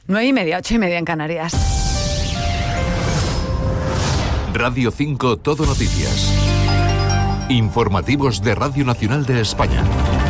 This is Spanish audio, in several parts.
9:30, 8:30 en Canarias. Radio 5 Todo Noticias. Informativos de Radio Nacional de España.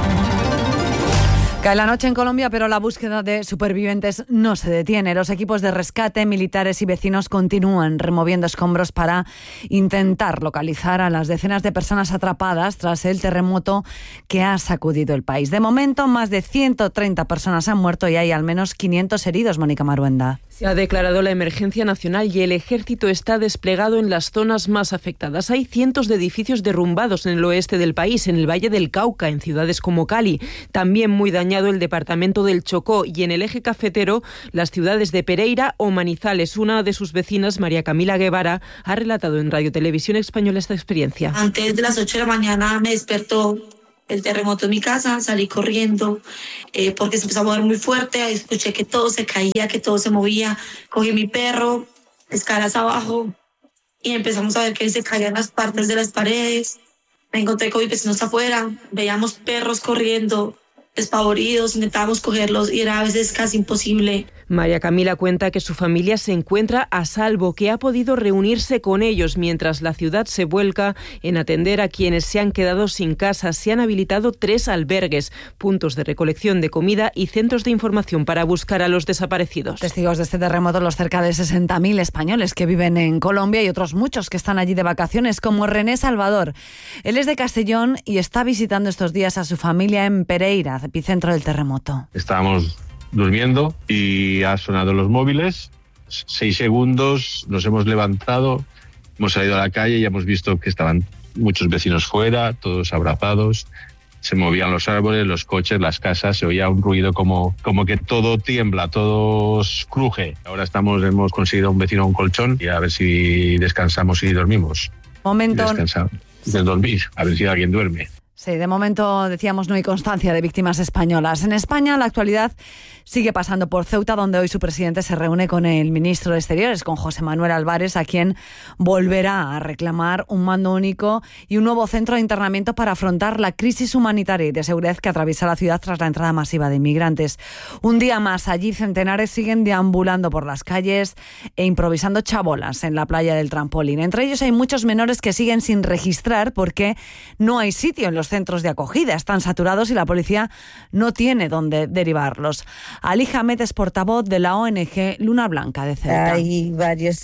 Cae la noche en Colombia, pero la búsqueda de supervivientes no se detiene. Los equipos de rescate, militares y vecinos continúan removiendo escombros para intentar localizar a las decenas de personas atrapadas tras el terremoto que ha sacudido el país. De momento, más de 130 personas han muerto y hay al menos 500 heridos, Mónica Maruenda. Se ha declarado la emergencia nacional y el ejército está desplegado en las zonas más afectadas. Hay cientos de edificios derrumbados en el oeste del país, en el Valle del Cauca, en ciudades como Cali. También muy dañado el departamento del Chocó y en el eje cafetero las ciudades de Pereira o Manizales. Una de sus vecinas, María Camila Guevara, ha relatado en Radio Televisión Española esta experiencia. Antes de las 8 de la mañana me despertó el terremoto en mi casa, salí corriendo porque se empezó a mover muy fuerte, escuché que todo se caía, que todo se movía, cogí mi perro, escalas abajo y empezamos a ver que se caían las partes de las paredes. Me encontré con mis vecinos afuera, veíamos perros corriendo, despavoridos, intentábamos cogerlos y era a veces casi imposible. María Camila cuenta que su familia se encuentra a salvo, que ha podido reunirse con ellos mientras la ciudad se vuelca en atender a quienes se han quedado sin casa. Se han habilitado 3 albergues, puntos de recolección de comida y centros de información para buscar a los desaparecidos. Testigos de este terremoto los cerca de 60.000 españoles que viven en Colombia y otros muchos que están allí de vacaciones, como René Salvador. Él es de Castellón y está visitando estos días a su familia en Pereira, epicentro del terremoto. Estábamos durmiendo y ha sonado los móviles, 6 segundos, nos hemos levantado, hemos salido a la calle y hemos visto que estaban muchos vecinos fuera, todos abrazados, se movían los árboles, los coches, las casas, se oía un ruido como que todo tiembla, todo cruje. Ahora hemos conseguido un vecino un colchón y a ver si descansamos y dormimos. Descansamos, de dormir, a ver si alguien duerme. Sí, de momento, decíamos, no hay constancia de víctimas españolas. En España, la actualidad sigue pasando por Ceuta, donde hoy su presidente se reúne con el ministro de Exteriores, con José Manuel Álvarez, a quien volverá a reclamar un mando único y un nuevo centro de internamiento para afrontar la crisis humanitaria y de seguridad que atraviesa la ciudad tras la entrada masiva de inmigrantes. Un día más, allí centenares siguen deambulando por las calles e improvisando chabolas en la playa del Trampolín. Entre ellos hay muchos menores que siguen sin registrar porque no hay sitio en los centros de acogida. Están saturados y la policía no tiene dónde derivarlos. Ali Hamed es portavoz de la ONG Luna Blanca de Ceuta. Hay varios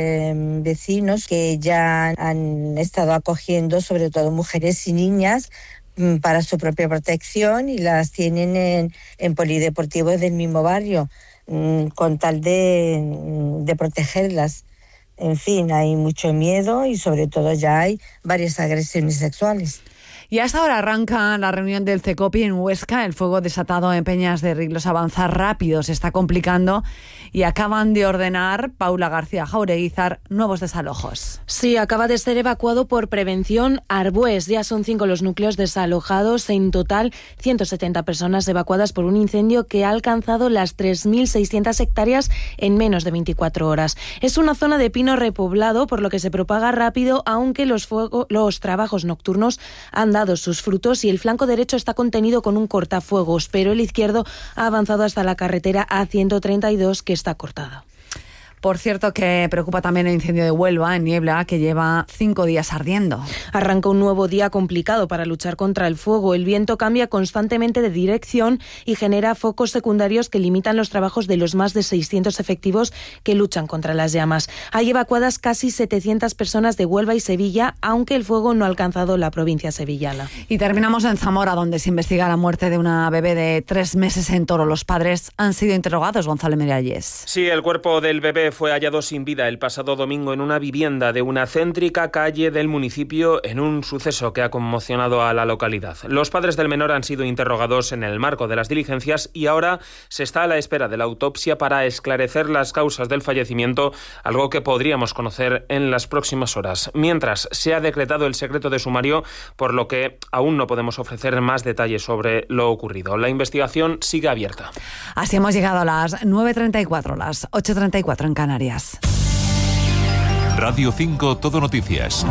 vecinos que ya han estado acogiendo sobre todo mujeres y niñas para su propia protección y las tienen en polideportivos del mismo barrio con tal de protegerlas. En fin, hay mucho miedo y sobre todo ya hay varias agresiones sexuales. Y a esta hora arranca la reunión del CECOPI en Huesca. El fuego desatado en Peñas de Riglos avanza rápido, se está complicando y acaban de ordenar, Paula García Jaureguizar, nuevos desalojos. Sí, acaba de ser evacuado por prevención Arbués. Ya son 5 los núcleos desalojados. En total, 170 personas evacuadas por un incendio que ha alcanzado las 3.600 hectáreas en menos de 24 horas. Es una zona de pino repoblado, por lo que se propaga rápido, aunque los trabajos nocturnos han dado sus frutos y el flanco derecho está contenido con un cortafuegos, pero el izquierdo ha avanzado hasta la carretera A132 que está cortada. Por cierto, que preocupa también el incendio de Huelva, en Niebla, que lleva 5 días ardiendo. Arranca un nuevo día complicado para luchar contra el fuego. El viento cambia constantemente de dirección y genera focos secundarios que limitan los trabajos de los más de 600 efectivos que luchan contra las llamas. Hay evacuadas casi 700 personas de Huelva y Sevilla, aunque el fuego no ha alcanzado la provincia sevillana. Y terminamos en Zamora, donde se investiga la muerte de una bebé de 3 meses en Toro. Los padres han sido interrogados, Gonzalo Miralles. Sí, el cuerpo del bebé fue hallado sin vida el pasado domingo en una vivienda de una céntrica calle del municipio en un suceso que ha conmocionado a la localidad. Los padres del menor han sido interrogados en el marco de las diligencias y ahora se está a la espera de la autopsia para esclarecer las causas del fallecimiento, algo que podríamos conocer en las próximas horas. Mientras, se ha decretado el secreto de sumario, por lo que aún no podemos ofrecer más detalles sobre lo ocurrido. La investigación sigue abierta. Así hemos llegado a las 9:34, las 8:34 en Canarias. Radio 5 Todo Noticias.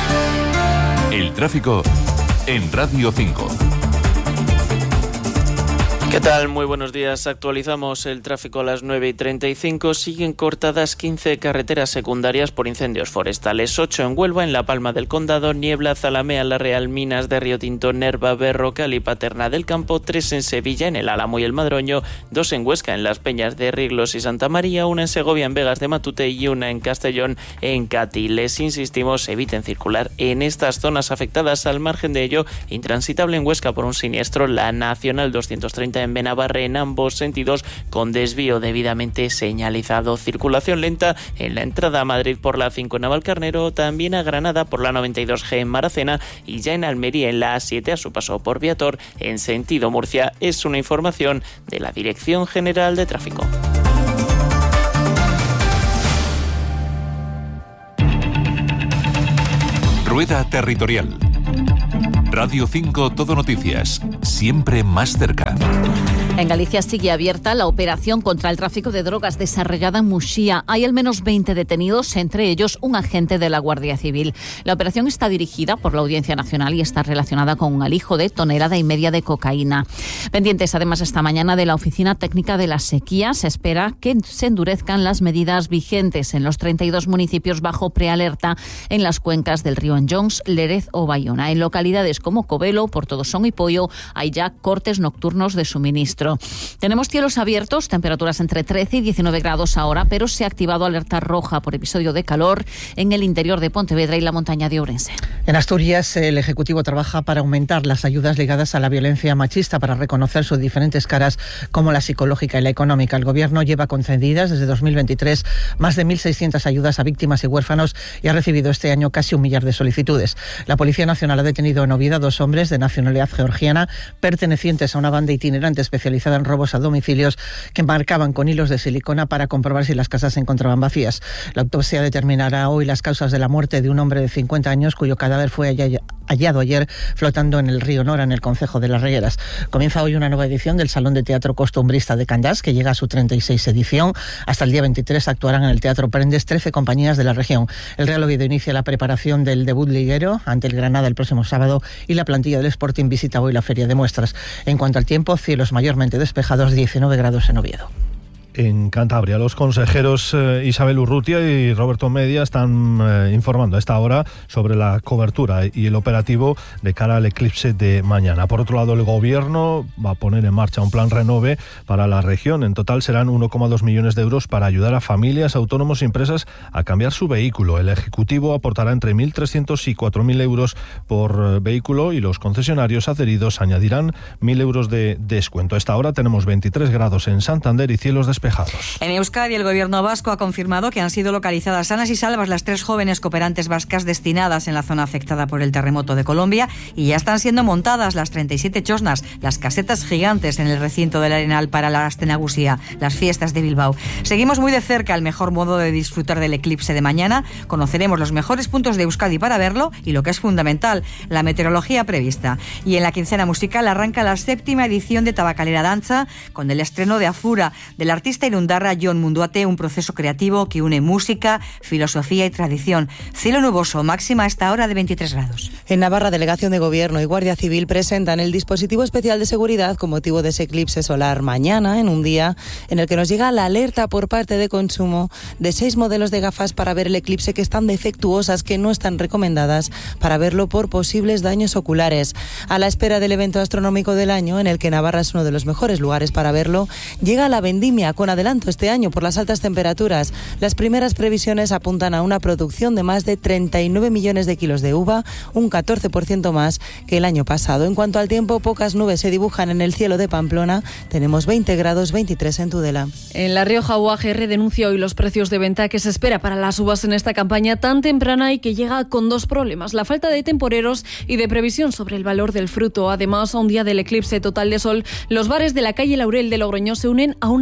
El tráfico en Radio 5. ¿Qué tal? Muy buenos días. Actualizamos el tráfico a las 9:35. Siguen cortadas 15 carreteras secundarias por incendios forestales. 8 en Huelva, en La Palma del Condado, Niebla, Zalamea, La Real, Minas de Río Tinto, Nerva, Berrocal y Paterna del Campo. 3 en Sevilla, en el Álamo y el Madroño. 2 en Huesca, en Las Peñas de Riglos y Santa María. 1 en Segovia, en Vegas de Matute, y 1 en Castellón, en Catí. Les insistimos, eviten circular en estas zonas afectadas. Al margen de ello, intransitable en Huesca por un siniestro, la Nacional 230 en Benabarre en ambos sentidos, con desvío debidamente señalizado. Circulación lenta en la entrada a Madrid por la 5 en Navalcarnero, también a Granada por la 92G en Maracena, y ya en Almería en la A7 a su paso por Viator en sentido Murcia. Es una información de la Dirección General de Tráfico. Rueda Territorial. Radio 5 Todo Noticias, siempre más cerca. En Galicia sigue abierta la operación contra el tráfico de drogas desarrollada en Muxía. Hay al menos 20 detenidos, entre ellos un agente de la Guardia Civil. La operación está dirigida por la Audiencia Nacional y está relacionada con un alijo de 1,5 toneladas de cocaína. Pendientes además esta mañana de la Oficina Técnica de la Sequía, se espera que se endurezcan las medidas vigentes en los 32 municipios bajo prealerta en las cuencas del río Anllóns, Lérez o Bayona. En localidades como Covelo, Portodosón y Poio hay ya cortes nocturnos de suministro. Tenemos cielos abiertos, temperaturas entre 13 y 19 grados ahora, pero se ha activado alerta roja por episodio de calor en el interior de Pontevedra y la montaña de Ourense. En Asturias, el Ejecutivo trabaja para aumentar las ayudas ligadas a la violencia machista, para reconocer sus diferentes caras, como la psicológica y la económica. El Gobierno lleva concedidas desde 2023 más de 1.600 ayudas a víctimas y huérfanos y ha recibido este año casi 1 millar de solicitudes. La Policía Nacional ha detenido en Oviedo a 2 hombres de nacionalidad georgiana pertenecientes a una banda itinerante especializada en robos a domicilios, que marcaban con hilos de silicona para comprobar si las casas se encontraban vacías. La autopsia determinará hoy las causas de la muerte de un hombre de 50 años cuyo cadáver fue hallado ayer flotando en el río Nora, en el concejo de Las Regueras. Comienza hoy una nueva edición del Salón de Teatro Costumbrista de Candás, que llega a su 36 edición. Hasta el día 23 actuarán en el Teatro Prendes 13 compañías de la región. El Real Oviedo inicia la preparación del debut liguero ante el Granada el próximo sábado, y la plantilla del Sporting visita hoy la Feria de Muestras. En cuanto al tiempo, cielos mayormente despejados, 19 grados en Oviedo. En Cantabria, los consejeros Isabel Urrutia y Roberto Media están informando a esta hora sobre la cobertura y el operativo de cara al eclipse de mañana. Por otro lado, el Gobierno va a poner en marcha un plan Renove para la región. En total serán 1,2 millones de euros para ayudar a familias, autónomos y empresas a cambiar su vehículo. El Ejecutivo aportará entre 1.300 y 4.000 euros por vehículo, y los concesionarios adheridos añadirán 1.000 euros de descuento. A esta hora tenemos 23 grados en Santander y cielos despejados. En Euskadi, el Gobierno vasco ha confirmado que han sido localizadas sanas y salvas las 3 jóvenes cooperantes vascas destinadas en la zona afectada por el terremoto de Colombia, y ya están siendo montadas las 37 chosnas, las casetas gigantes en el recinto del Arenal para la Astenagusía, las fiestas de Bilbao. Seguimos muy de cerca el mejor modo de disfrutar del eclipse de mañana. Conoceremos los mejores puntos de Euskadi para verlo y, lo que es fundamental, la meteorología prevista. Y en la quincena musical arranca la 7ª edición de Tabacalera Danza, con el estreno de Afura, del artista irundarra Jon Munduate, un proceso creativo que une música, filosofía y tradición. Cielo nuboso, máxima a esta hora de 23 grados. En Navarra, Delegación de Gobierno y Guardia Civil presentan el dispositivo especial de seguridad con motivo de ese eclipse solar mañana, en un día en el que nos llega la alerta por parte de Consumo de 6 modelos de gafas para ver el eclipse que están defectuosas, que no están recomendadas para verlo por posibles daños oculares. A la espera del evento astronómico del año, en el que Navarra es uno de los mejores lugares para verlo, llega la vendimia con adelanto este año por las altas temperaturas. Las primeras previsiones apuntan a una producción de más de 39 millones de kilos de uva, un 14% más que el año pasado. En cuanto al tiempo, pocas nubes se dibujan en el cielo de Pamplona. Tenemos 20 grados, 23 en Tudela. En La Rioja, UAGR denuncia hoy los precios de venta que se espera para las uvas en esta campaña tan temprana, y que llega con 2 problemas: la falta de temporeros y de previsión sobre el valor del fruto. Además, a un día del eclipse total de sol, los bares de la calle Laurel de Logroño se unen a una iniciativa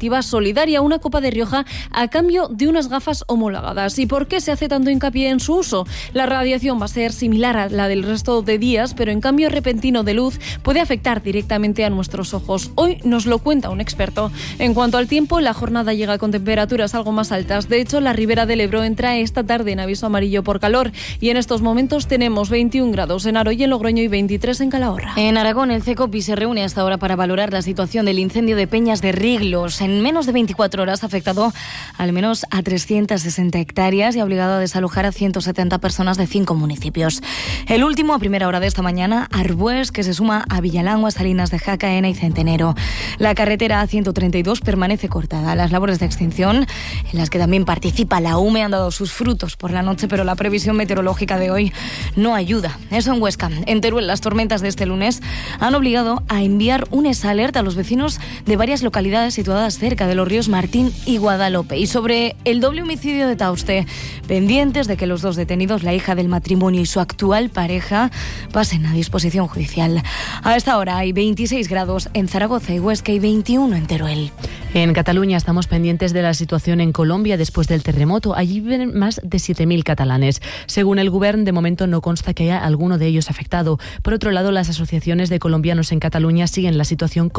Cooperativa Solidaria, una copa de Rioja a cambio de unas gafas homologadas. ¿Y por qué se hace tanto hincapié en su uso? La radiación va a ser similar a la del resto de días, pero en cambio repentino de luz puede afectar directamente a nuestros ojos. Hoy nos lo cuenta un experto. En cuanto al tiempo, la jornada llega con temperaturas algo más altas. De hecho, la Ribera del Ebro entra esta tarde en aviso amarillo por calor y en estos momentos tenemos 21 grados en Aro y en Logroño y 23 en Calahorra. En Aragón, el CECOPI se reúne hasta ahora para valorar la situación del incendio de Peñas de Riglos. En menos de 24 horas ha afectado al menos a 360 hectáreas y ha obligado a desalojar a 170 personas de 5 municipios. El último, a primera hora de esta mañana, Arbués, que se suma a Villalangua, Salinas de Jaca, Ena y Centenero. La carretera A132 permanece cortada. Las labores de extinción, en las que también participa la UME, han dado sus frutos por la noche, pero la previsión meteorológica de hoy no ayuda. Eso en Huesca. En Teruel, las tormentas de este lunes han obligado a enviar un alert a los vecinos de varias localidades situadas cerca de los ríos Martín y Guadalope. Y sobre el doble homicidio de Tauste, pendientes de que los dos detenidos, la hija del matrimonio y su actual pareja, pasen a disposición judicial. A esta hora hay 26 grados en Zaragoza y Huesca y 21 en Teruel. En Cataluña estamos pendientes de la situación en Colombia después del terremoto. Allí viven más de 7.000 catalanes. Según el Govern, de momento no consta que haya alguno de ellos afectado. Por otro lado, las asociaciones de colombianos en Cataluña siguen la situación